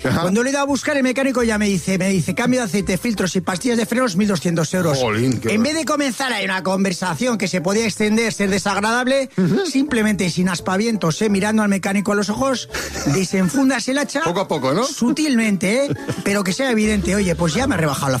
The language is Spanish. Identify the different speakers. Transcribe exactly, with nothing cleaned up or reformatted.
Speaker 1: Ajá.
Speaker 2: Cuando le he ido a buscar, el mecánico ya me dice, me dice, cambio de aceite, filtros y pastillas de frenos, mil doscientos euros.
Speaker 1: Jolín, qué
Speaker 2: en
Speaker 1: va-
Speaker 2: vez de comenzar ahí una conversación que se podía extender, ser desagradable, uh-huh. simplemente sin aspavientos, ¿eh? Mirando al mecánico a los ojos, desenfundas el hacha.
Speaker 1: Poco a poco, ¿no?
Speaker 2: Sutilmente, ¿eh? Pero que sea evidente, oye, pues ya me he rebajado la